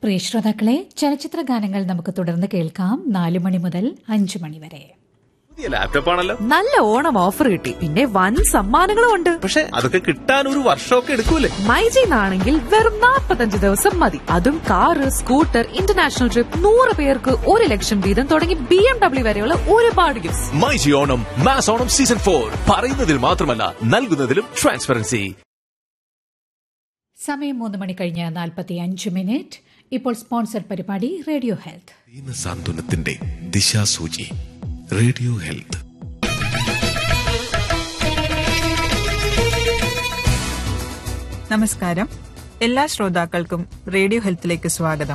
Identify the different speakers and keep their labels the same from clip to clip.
Speaker 1: പ്രിയ ശ്രോതാക്കളെ, ചലച്ചിത്ര ഗാനങ്ങൾ നമുക്ക് തുടർന്ന് കേൾക്കാം 4 മണി മുതൽ 5 മണി വരെ.
Speaker 2: പുതിയ ലാപ്ടോപ്പ് ആണല്ലോ.
Speaker 3: നല്ല ഓണം ഓഫർ കിട്ടി, പിന്നെ വൻ സമ്മാനങ്ങളും ഉണ്ട്.
Speaker 2: പക്ഷെ അതൊക്കെ കിട്ടാൻ ഒരു വർഷമൊക്കെ എടുക്കൂലേ?
Speaker 3: മൈജിന്നാണെങ്കിൽ വെറും 45 ദിവസം മതി. അതും കാറ്, സ്കൂട്ടർ, ഇന്റർനാഷണൽ ട്രിപ്പ്, 100 പേർക്ക് 1 ലക്ഷം വീതം തുടങ്ങി BMW വരെയുള്ള ഒരുപാട് gifts.
Speaker 2: MyG Onam mass Onam season 4 പറയുന്നതിൽ മാത്രമല്ല നൽകുന്നതിലും ട്രാൻസ്പെറൻസി.
Speaker 1: സമയം 3 മണി കഴിഞ്ഞ് 45 മിനിറ്റ്. ഇപ്പോൾ സ്പോൺസർ പരിപാടി റേഡിയോ ഹെൽത്ത്.
Speaker 4: സാന്ത്വനത്തിന്റെ ദിശാസൂചി radio health.
Speaker 5: നമസ്കാരം. എല്ലാ ശ്രോതാക്കൾക്കും റേഡിയോ ഹെൽത്തിലേക്ക് സ്വാഗതം.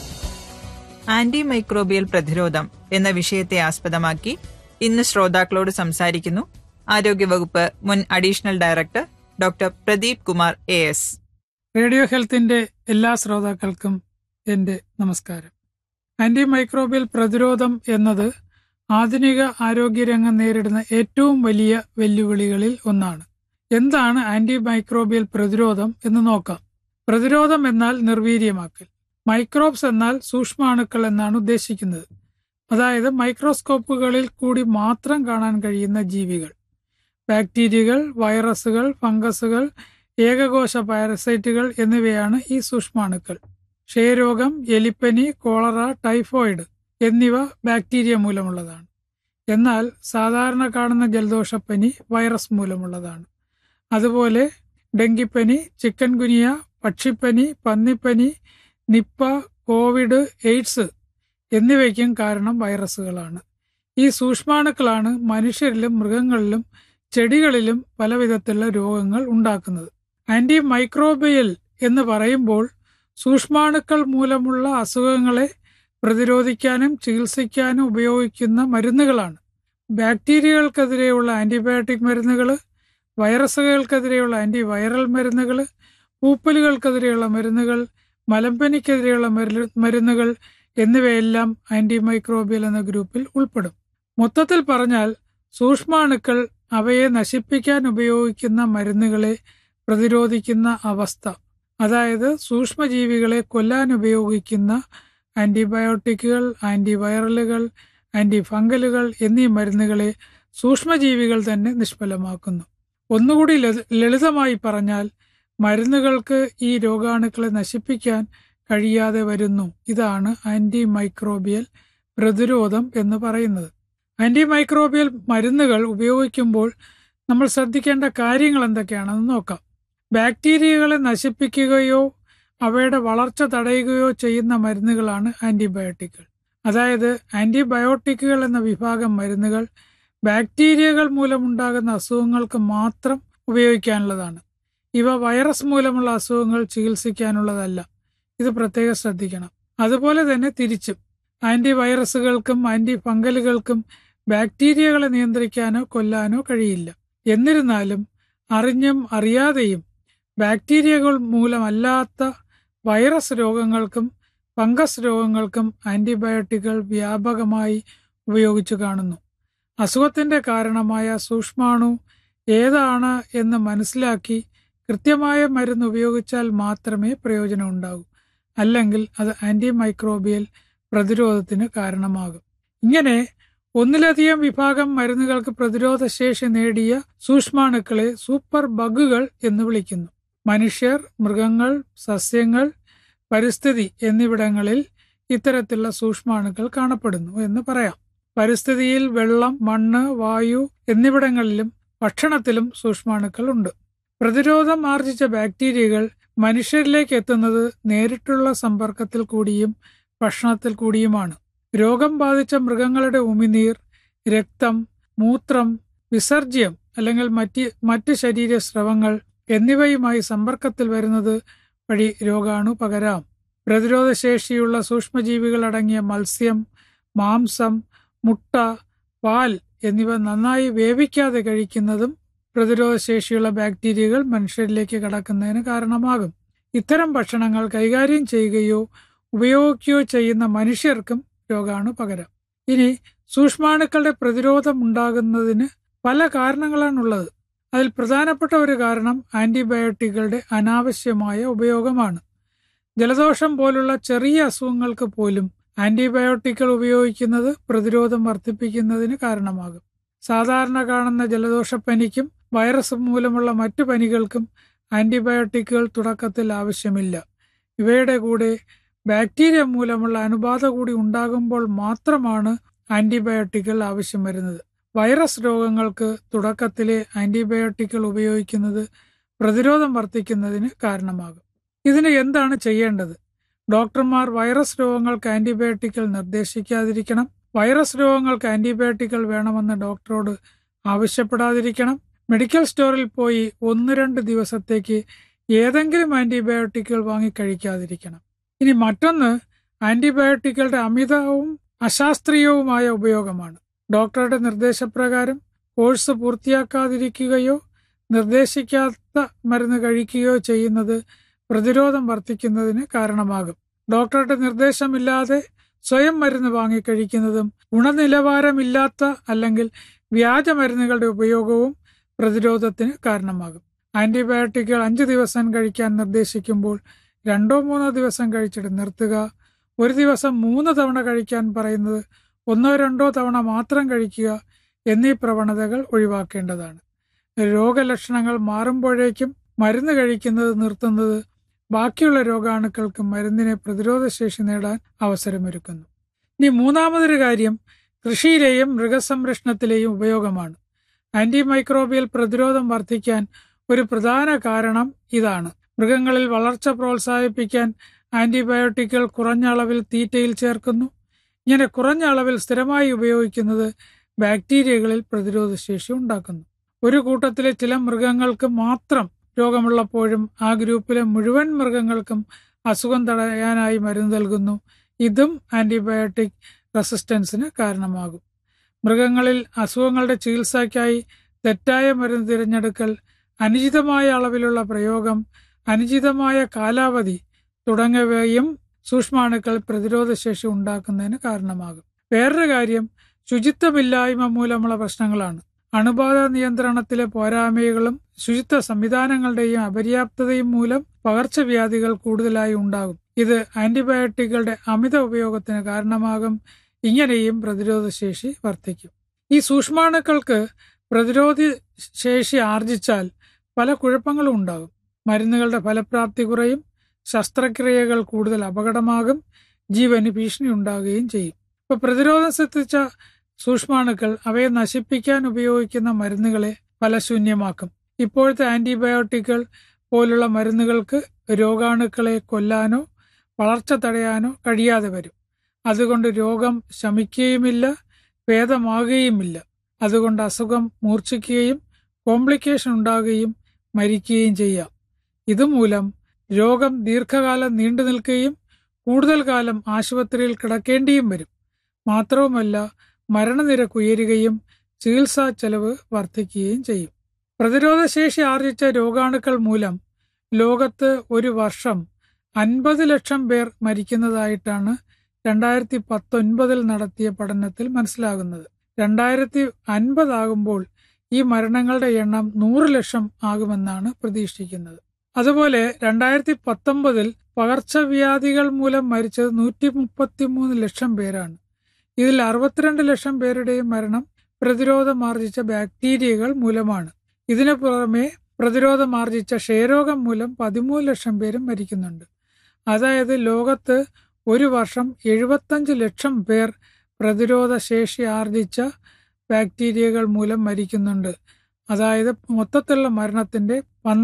Speaker 5: ആന്റി മൈക്രോബിയൽ പ്രതിരോധം എന്ന വിഷയത്തെ ആസ്പദമാക്കി ഇന്ന് ശ്രോതാക്കളോട് സംസാരിക്കുന്നു ആരോഗ്യവകുപ്പ് മുൻ additional director doctor Pradeep Kumar AS.
Speaker 6: Radio ഹെൽത്തിന്റെ എല്ലാ ശ്രോതാക്കൾക്കും എന്റെ നമസ്കാരം. ആന്റി മൈക്രോബിയൽ പ്രതിരോധം എന്നത് ആധുനിക ആരോഗ്യരംഗം നേരിടുന്ന ഏറ്റവും വലിയ വെല്ലുവിളികളിൽ ഒന്നാണ്. എന്താണ് ആന്റി മൈക്രോബിയൽ പ്രതിരോധം എന്ന് നോക്കാം. പ്രതിരോധം എന്നാൽ നിർവീര്യമാക്കൽ. മൈക്രോബ്സ് എന്നാൽ സൂക്ഷ്മാണുക്കൾ എന്നാണ് ഉദ്ദേശിക്കുന്നത്. അതായത് മൈക്രോസ്കോപ്പുകളിൽ കൂടി മാത്രം കാണാൻ കഴിയുന്ന ജീവികൾ. ബാക്ടീരിയകൾ, വൈറസുകൾ, ഫംഗസുകൾ, ഏകകോശ പാരസൈറ്റുകൾ എന്നിവയാണ് ഈ സൂക്ഷ്മാണുക്കൾ. ക്ഷയരോഗം, എലിപ്പനി, കോളറ, ടൈഫോയിഡ് എന്നിവ ബാക്ടീരിയ മൂലമുള്ളതാണ്. എന്നാൽ സാധാരണ കാണുന്ന ജലദോഷപ്പനി വൈറസ് മൂലമുള്ളതാണ്. അതുപോലെ ഡെങ്കിപ്പനി, ചിക്കൻ ഗുനിയ, പക്ഷിപ്പനി, പന്നിപ്പനി, നിപ്പ, കോവിഡ്, എയ്ഡ്സ് എന്നിവയ്ക്കും കാരണം വൈറസുകളാണ്. ഈ സൂക്ഷ്മാണുക്കളാണ് മനുഷ്യരിലും മൃഗങ്ങളിലും ചെടികളിലും പലവിധത്തിലുള്ള രോഗങ്ങൾ ഉണ്ടാക്കുന്നത്. ആന്റി മൈക്രോബിയൽ എന്ന് പറയുമ്പോൾ സൂക്ഷ്മാണുക്കൾ മൂലമുള്ള അസുഖങ്ങളെ പ്രതിരോധിക്കാനും ചികിത്സിക്കാനും ഉപയോഗിക്കുന്ന മരുന്നുകളാണ്. ബാക്ടീരിയകൾക്കെതിരെയുള്ള ആന്റിബയോട്ടിക് മരുന്നുകൾ, വൈറസുകൾക്കെതിരെയുള്ള ആന്റിവൈറൽ മരുന്നുകൾ, പൂപ്പലുകൾക്കെതിരെയുള്ള മരുന്നുകൾ, മലമ്പനിക്കെതിരെയുള്ള മരുന്നുകൾ എന്നിവയെല്ലാം ആന്റി മൈക്രോബിയൽ എന്ന ഗ്രൂപ്പിൽ ഉൾപ്പെടും. മൊത്തത്തിൽ പറഞ്ഞാൽ സൂക്ഷ്മാണുക്കൾ അവയെ നശിപ്പിക്കാൻ ഉപയോഗിക്കുന്ന മരുന്നുകളെ പ്രതിരോധിക്കുന്ന അവസ്ഥ, അതായത് സൂക്ഷ്മജീവികളെ കൊല്ലാൻ ഉപയോഗിക്കുന്ന ആന്റിബയോട്ടിക്കുകൾ, ആന്റിവൈറലുകൾ, ആന്റിഫംഗലുകൾ എന്നീ മരുന്നുകളെ സൂക്ഷ്മജീവികൾ തന്നെ നിഷ്ഫലമാക്കുന്നു. ഒന്നുകൂടി ലളിതമായി പറഞ്ഞാൽ മരുന്നുകൾക്ക് ഈ രോഗാണുക്കളെ നശിപ്പിക്കാൻ കഴിയാതെ വരുന്നു. ഇതാണ് ആന്റി മൈക്രോബിയൽ പ്രതിരോധം എന്ന് പറയുന്നത്. ആന്റി മൈക്രോബിയൽ മരുന്നുകൾ ഉപയോഗിക്കുമ്പോൾ നമ്മൾ ശ്രദ്ധിക്കേണ്ട കാര്യങ്ങൾ എന്തൊക്കെയാണെന്ന് നോക്കാം. ബാക്ടീരിയകളെ നശിപ്പിക്കുകയോ അവയുടെ വളർച്ച തടയുകയോ ചെയ്യുന്ന മരുന്നുകളാണ് ആന്റിബയോട്ടിക്കുകൾ. അതായത് ആന്റിബയോട്ടിക്കുകൾ എന്ന വിഭാഗം മരുന്നുകൾ ബാക്ടീരിയകൾ മൂലമുണ്ടാകുന്ന അസുഖങ്ങൾക്ക് മാത്രം ഉപയോഗിക്കാനുള്ളതാണ്. ഇവ വൈറസ് മൂലമുള്ള അസുഖങ്ങൾ ചികിത്സിക്കാനുള്ളതല്ല. ഇത് പ്രത്യേകം ശ്രദ്ധിക്കണം. അതുപോലെ തന്നെ തിരിച്ചും ആന്റിവൈറസുകൾക്കും ആന്റിഫംഗലുകൾക്കും ബാക്ടീരിയകളെ നിയന്ത്രിക്കാനോ കൊല്ലാനോ കഴിയില്ല. എന്നിരുന്നാലും അറിഞ്ഞും അറിയാതെയും ബാക്ടീരിയകൾ മൂലമല്ലാത്ത വൈറസ് രോഗങ്ങൾക്കും ഫംഗസ് രോഗങ്ങൾക്കും ആന്റിബയോട്ടിക്കുകൾ വ്യാപകമായി ഉപയോഗിച്ചു കാണുന്നു. അസുഖത്തിന്റെ കാരണമായ സൂക്ഷ്മാണു ഏതാണ് എന്ന് മനസ്സിലാക്കി കൃത്യമായ മരുന്ന് ഉപയോഗിച്ചാൽ മാത്രമേ പ്രയോജനം ഉണ്ടാകൂ. അല്ലെങ്കിൽ അത് ആന്റി മൈക്രോബിയൽ പ്രതിരോധത്തിന് കാരണമാകും. ഇങ്ങനെ ഒന്നിലധികം വിഭാഗം മരുന്നുകൾക്ക് പ്രതിരോധ ശേഷി നേടിയ സൂക്ഷ്മാണുക്കളെ സൂപ്പർ ബഗുകൾ എന്ന് വിളിക്കുന്നു. മനുഷ്യർ, മൃഗങ്ങൾ, സസ്യങ്ങൾ, പരിസ്ഥിതി എന്നിവിടങ്ങളിൽ ഇത്തരത്തിലുള്ള സൂക്ഷ്മാണുക്കൾ കാണപ്പെടുന്നു എന്ന് പറയാം. പരിസ്ഥിതിയിൽ വെള്ളം, മണ്ണ്, വായു എന്നിവിടങ്ങളിലും ഭക്ഷണത്തിലും സൂക്ഷ്മാണുക്കൾ ഉണ്ട്. പ്രതിരോധം ആർജിച്ച ബാക്ടീരിയകൾ മനുഷ്യരിലേക്ക് എത്തുന്നത് നേരിട്ടുള്ള സമ്പർക്കത്തിൽ കൂടിയും ഭക്ഷണത്തിൽ കൂടിയുമാണ്. രോഗം ബാധിച്ച മൃഗങ്ങളുടെ ഉമിനീർ, രക്തം, മൂത്രം, വിസർജ്യം അല്ലെങ്കിൽ മറ്റ് ശരീരസ്രവങ്ങൾ എന്നിവയുമായി സമ്പർക്കത്തിൽ വരുന്നത് വഴി രോഗാണു പകരാം. പ്രതിരോധശേഷിയുള്ള സൂക്ഷ്മജീവികൾ അടങ്ങിയ മത്സ്യം, മാംസം, മുട്ട, പാൽ എന്നിവ നന്നായി വേവിക്കാതെ കഴിക്കുന്നതും പ്രതിരോധശേഷിയുള്ള ബാക്ടീരിയകൾ മനുഷ്യരിലേക്ക് കടക്കുന്നതിന് കാരണമാകും. ഇത്തരം ഭക്ഷണങ്ങൾ കൈകാര്യം ചെയ്യുകയോ ഉപയോഗിക്കുകയോ ചെയ്യുന്ന മനുഷ്യർക്കും രോഗാണു പകരാം. ഇനി സൂക്ഷ്മാണുക്കളുടെ പ്രതിരോധം ഉണ്ടാകുന്നതിന് പല കാരണങ്ങളാണുള്ളത്. അതിൽ പ്രധാനപ്പെട്ട ഒരു കാരണം ആന്റിബയോട്ടിക്കുകളുടെ അനാവശ്യമായ ഉപയോഗമാണ്. ജലദോഷം പോലുള്ള ചെറിയ അസുഖങ്ങൾക്ക് പോലും ആന്റിബയോട്ടിക്കുകൾ ഉപയോഗിക്കുന്നത് പ്രതിരോധം വർദ്ധിപ്പിക്കുന്നതിന് കാരണമാകും. സാധാരണ കാണുന്ന ജലദോഷപ്പനിക്കും വൈറസ് മൂലമുള്ള മറ്റു പനികൾക്കും ആന്റിബയോട്ടിക്കുകൾ തുടക്കത്തിൽ ആവശ്യമില്ല. ഇവയുടെ കൂടെ ബാക്ടീരിയ മൂലമുള്ള അണുബാധ കൂടി ഉണ്ടാകുമ്പോൾ മാത്രമാണ് ആന്റിബയോട്ടിക്കുകൾ ആവശ്യം വരുന്നത്. വൈറസ് രോഗങ്ങൾക്ക് തുടക്കത്തിലെ ആന്റിബയോട്ടിക്കുകൾ ഉപയോഗിക്കുന്നത് പ്രതിരോധം വർദ്ധിക്കുന്നതിന് കാരണമാകും. ഇതിന് എന്താണ് ചെയ്യേണ്ടത്? ഡോക്ടർമാർ വൈറസ് രോഗങ്ങൾക്ക് ആന്റിബയോട്ടിക്കുകൾ നിർദ്ദേശിക്കാതിരിക്കണം. വൈറസ് രോഗങ്ങൾക്ക് ആന്റിബയോട്ടിക്കുകൾ വേണമെന്ന് ഡോക്ടറോട് ആവശ്യപ്പെടാതിരിക്കണം. മെഡിക്കൽ സ്റ്റോറിൽ പോയി 1-2 ദിവസത്തേക്ക് ഏതെങ്കിലും ആന്റിബയോട്ടിക്കുകൾ വാങ്ങി കഴിക്കാതിരിക്കണം. ഇനി മറ്റൊന്ന്, ആന്റിബയോട്ടിക്കുകളുടെ അമിതവും അശാസ്ത്രീയവുമായ ഉപയോഗമാണ്. ഡോക്ടറുടെ നിർദ്ദേശപ്രകാരം കോഴ്സ് പൂർത്തിയാക്കാതിരിക്കുകയോ നിർദ്ദേശിക്കാത്ത മരുന്ന് കഴിക്കുകയോ ചെയ്യുന്നത് പ്രതിരോധം വർദ്ധിക്കുന്നതിന് കാരണമാകും. ഡോക്ടറുടെ നിർദ്ദേശമില്ലാതെ സ്വയം മരുന്ന് വാങ്ങിക്കഴിക്കുന്നതും ഗുണനിലവാരമില്ലാത്ത അല്ലെങ്കിൽ വ്യാജ മരുന്നുകളുടെ ഉപയോഗവും പ്രതിരോധത്തിന് കാരണമാകും. ആന്റിബയോട്ടിക്കുകൾ 5 ദിവസം കഴിക്കാൻ നിർദ്ദേശിക്കുമ്പോൾ 2-3 ദിവസം കഴിച്ചിട്ട് നിർത്തുക. ഒരു ദിവസം 3 തവണ കഴിക്കാൻ പറയുന്നത് 1-2 തവണ മാത്രം കഴിക്കുക എന്നീ പ്രവണതകൾ ഒഴിവാക്കേണ്ടതാണ്. രോഗലക്ഷണങ്ങൾ മാറുമ്പോഴേക്കും മരുന്ന് കഴിക്കുന്നത് നിർത്തുന്നത് ബാക്കിയുള്ള രോഗാണുക്കൾക്ക് മരുന്നിനെ പ്രതിരോധശേഷി നേടാൻ അവസരമൊരുക്കുന്നു. ഇനി മൂന്നാമതൊരു കാര്യം കൃഷിയിലെയും മൃഗസംരക്ഷണത്തിലെയും ഉപയോഗമാണ്. ആന്റിമൈക്രോബിയൽ പ്രതിരോധം വർദ്ധിക്കാൻ ഒരു പ്രധാന കാരണം ഇതാണ്. മൃഗങ്ങളിൽ വളർച്ച പ്രോത്സാഹിപ്പിക്കാൻ ആന്റിബയോട്ടിക്കുകൾ കുറഞ്ഞ അളവിൽ തീറ്റയിൽ ചേർക്കുന്നു. ഇങ്ങനെ കുറഞ്ഞ അളവിൽ സ്ഥിരമായി ഉപയോഗിക്കുന്നത് ബാക്ടീരിയകളിൽ പ്രതിരോധശേഷി ഉണ്ടാക്കുന്നു. ഒരു കൂട്ടത്തിലെ ചില മൃഗങ്ങൾക്ക് മാത്രം രോഗമുള്ളപ്പോഴും ആ ഗ്രൂപ്പിലെ മുഴുവൻ മൃഗങ്ങൾക്കും അസുഖം തടയാനായി മരുന്ന് നൽകുന്നു. ഇതും ആന്റിബയോട്ടിക് റെസിസ്റ്റൻസിന് കാരണമാകും. മൃഗങ്ങളിൽ അസുഖങ്ങളുടെ ചികിത്സയ്ക്കായി തെറ്റായ മരുന്ന് തിരഞ്ഞെടുക്കൽ, അനുചിതമായ അളവിലുള്ള പ്രയോഗം, അനുചിതമായ കാലാവധി തുടങ്ങിയവയും സൂക്ഷ്മാണുക്കൾ പ്രതിരോധശേഷി ഉണ്ടാക്കുന്നതിന് കാരണമാകും. വേറൊരു കാര്യം ശുചിത്വമില്ലായ്മ മൂലമുള്ള പ്രശ്നങ്ങളാണ്. അണുബാധ നിയന്ത്രണത്തിലെ പോരായ്മകളും ശുചിത്വ സംവിധാനങ്ങളുടെയും അപര്യാപ്തതയും മൂലം പകർച്ചവ്യാധികൾ കൂടുതലായി ഉണ്ടാകും. ഇത് ആന്റിബയോട്ടിക്കുകളുടെ അമിത ഉപയോഗത്തിന് കാരണമാകും. ഇങ്ങനെയും പ്രതിരോധശേഷി വർദ്ധിക്കും. ഈ സൂക്ഷ്മാണുക്കൾക്ക് പ്രതിരോധ ശേഷി ആർജിച്ചാൽ പല കുഴപ്പങ്ങളും ഉണ്ടാകും. മരുന്നുകളുടെ ഫലപ്രാപ്തി കുറയും, ശസ്ത്രക്രിയകൾ കൂടുതൽ അപകടമാകും, ജീവന് ഭീഷണി ഉണ്ടാകുകയും ചെയ്യും. ഇപ്പൊ പ്രതിരോധം സിദ്ധിച്ച സൂക്ഷ്മാണുക്കൾ അവയെ നശിപ്പിക്കാൻ ഉപയോഗിക്കുന്ന മരുന്നുകളെ ഫലശൂന്യമാക്കും. ഇപ്പോഴത്തെ ആന്റിബയോട്ടിക്കുകൾ പോലുള്ള മരുന്നുകൾക്ക് രോഗാണുക്കളെ കൊല്ലാനോ വളർച്ച തടയാനോ കഴിയാതെ വരും. അതുകൊണ്ട് രോഗം ശമിക്കുകയുമില്ല, ഭേദമാകുകയുമില്ല. അതുകൊണ്ട് അസുഖം മൂർച്ഛിക്കുകയും കോംപ്ലിക്കേഷൻ ഉണ്ടാകുകയും മരിക്കുകയും ചെയ്യാം. ഇതുമൂലം രോഗം ദീർഘകാലം നീണ്ടു നിൽക്കുകയും കൂടുതൽ കാലം ആശുപത്രിയിൽ കിടക്കേണ്ടിയും വരും. മാത്രവുമല്ല മരണനിരക്ക് ഉയരുകയും ചികിത്സാ ചെലവ് വർദ്ധിക്കുകയും ചെയ്യും. പ്രതിരോധശേഷി ആർജിച്ച രോഗാണുക്കൾ മൂലം ലോകത്ത് ഒരു വർഷം 50 ലക്ഷം പേർ മരിക്കുന്നതായിട്ടാണ് 2019 നടത്തിയ പഠനത്തിൽ മനസ്സിലാകുന്നത്. 2050 ആകുമ്പോൾ ഈ മരണങ്ങളുടെ എണ്ണം 100 ലക്ഷം ആകുമെന്നാണ് പ്രതീക്ഷിക്കുന്നത്. അതുപോലെ 2019 പകർച്ചവ്യാധികൾ മൂലം മരിച്ചത് 133 ലക്ഷം പേരാണ്. ഇതിൽ 62 ലക്ഷം പേരുടെയും മരണം പ്രതിരോധമാർജിച്ച ബാക്ടീരിയകൾ മൂലമാണ്. ഇതിനു പുറമെ പ്രതിരോധമാർജിച്ച ക്ഷയരോഗം മൂലം 13 ലക്ഷം പേരും മരിക്കുന്നുണ്ട്. അതായത് ലോകത്ത് ഒരു വർഷം 75 ലക്ഷം പേർ പ്രതിരോധ ശേഷി ആർജിച്ച ബാക്ടീരിയകൾ മൂലം മരിക്കുന്നുണ്ട്. അതായത് മൊത്തത്തിലുള്ള മരണത്തിന്റെ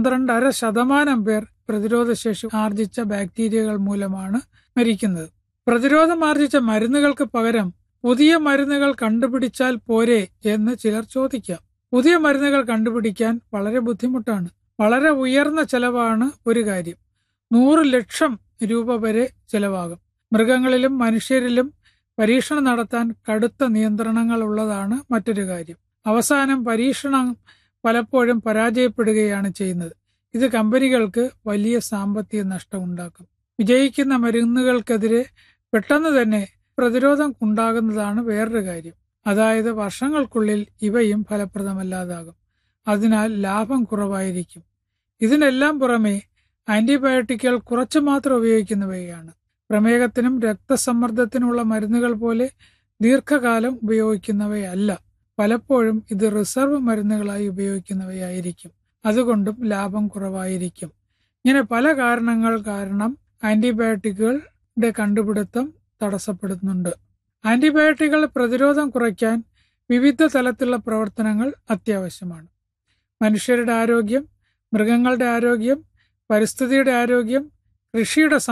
Speaker 6: 12.5% പേർ പ്രതിരോധശേഷി ആർജിച്ച ബാക്ടീരിയകൾ മൂലമാണ് മരിക്കുന്നത്. പ്രതിരോധമാർജിച്ച മരുന്നുകൾക്ക് പകരം പുതിയ മരുന്നുകൾ കണ്ടുപിടിച്ചാൽ പോരെ എന്ന് ചിലർ ചോദിക്കാം. പുതിയ മരുന്നുകൾ കണ്ടുപിടിക്കാൻ വളരെ ബുദ്ധിമുട്ടാണ്. വളരെ ഉയർന്ന ചെലവാണ് ഒരു കാര്യം. 100 ലക്ഷം രൂപ വരെ ചെലവാകും. മൃഗങ്ങളിലും മനുഷ്യരിലും പരീക്ഷണം നടത്താൻ കടുത്ത നിയന്ത്രണങ്ങൾ ഉള്ളതാണ് മറ്റൊരു കാര്യം. അവസാനം പരീക്ഷണം പലപ്പോഴും പരാജയപ്പെടുകയാണ് ചെയ്യുന്നത്. ഇത് കമ്പനികൾക്ക് വലിയ സാമ്പത്തിക നഷ്ടം ഉണ്ടാക്കും. വിജയിക്കുന്ന മരുന്നുകൾക്കെതിരെ പെട്ടെന്ന് തന്നെ പ്രതിരോധം ഉണ്ടാകുന്നതാണ് വേറൊരു കാര്യം. അതായത് വർഷങ്ങൾക്കുള്ളിൽ ഇവയും ഫലപ്രദമല്ലാതാകും. അതിനാൽ ലാഭം കുറവായിരിക്കും. ഇതിനെല്ലാം പുറമെ ആന്റിബയോട്ടിക്കുകൾ കുറച്ചു മാത്രം ഉപയോഗിക്കുന്നവയാണ്. പ്രമേഹത്തിനും രക്തസമ്മർദ്ദത്തിനുമുള്ള മരുന്നുകൾ പോലെ ദീർഘകാലം ഉപയോഗിക്കുന്നവയല്ല. പലപ്പോഴും ഇത് റിസർവ് മരുന്നുകളായി ഉപയോഗിക്കുന്നവയായിരിക്കും. അതുകൊണ്ടും ലാഭം കുറവായിരിക്കും. ഇങ്ങനെ പല കാരണങ്ങൾ കാരണം ആന്റിബയോട്ടിക്കുകളുടെ കണ്ടുപിടുത്തം തടസ്സപ്പെടുന്നുണ്ട്. ആന്റിബയോട്ടിക്കുകളുടെ പ്രതിരോധം കുറയ്ക്കാൻ വിവിധ തലത്തിലുള്ള പ്രവർത്തനങ്ങൾ അത്യാവശ്യമാണ്. മനുഷ്യരുടെ ആരോഗ്യം, മൃഗങ്ങളുടെ ആരോഗ്യം, പരിസ്ഥിതിയുടെ ആരോഗ്യം, കൃഷിയുടെ